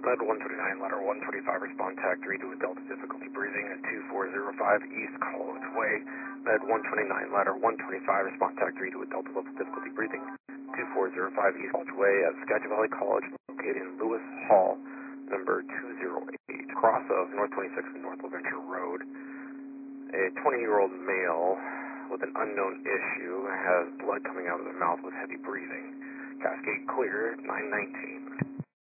Med 139, ladder 125, respond tag 3 to a Delta difficulty breathing at 2405 East College Way. Med 129, ladder 125, respond tag 3 to a Delta level difficulty breathing, 2405 East College Way at Skagit Valley College, located in Lewis Hall, number 208, cross of North 26th and North LaVenture Road. A 20-year-old male with an unknown issue has blood coming out of their mouth with heavy breathing. Cascade clear, 919.